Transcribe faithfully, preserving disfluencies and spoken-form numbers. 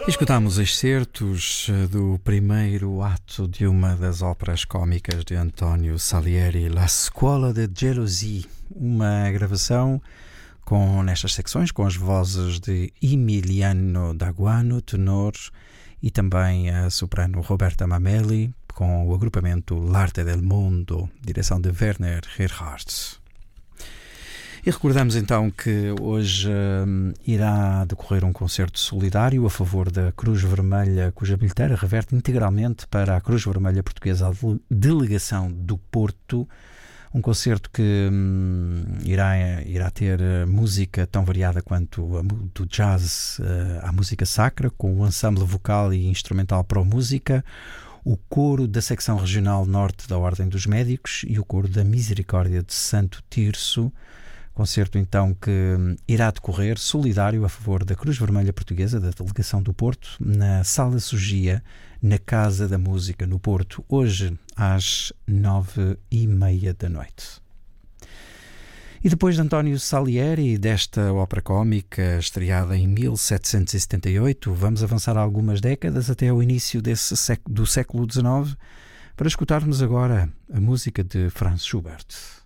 Escutámos excertos do primeiro ato de uma das óperas cómicas de Antonio Salieri, La Scuola de Gelosie, uma gravação com nestas secções, com as vozes de Emiliano Daguano, tenor, e também a soprano Roberta Mameli, com o agrupamento L'Arte del Mondo, direção de Werner Gerhardt. E recordamos então que hoje hum, irá decorrer um concerto solidário a favor da Cruz Vermelha, cuja bilheteira reverte integralmente para a Cruz Vermelha Portuguesa, a delegação do Porto. Um concerto que hum, irá, irá ter música tão variada quanto a, do jazz uh, à música sacra, com o ensemble vocal e instrumental pró-música, o coro da secção regional norte da Ordem dos Médicos e o coro da Misericórdia de Santo Tirso. Concerto então que irá decorrer solidário a favor da Cruz Vermelha Portuguesa, da Delegação do Porto, na Sala Sugia, na Casa da Música, no Porto, hoje às nove e meia da noite. E depois de António Salieri, desta ópera cómica estreada em mil setecentos e setenta e oito, vamos avançar algumas décadas até o início desse século, do século dezenove, para escutarmos agora a música de Franz Schubert.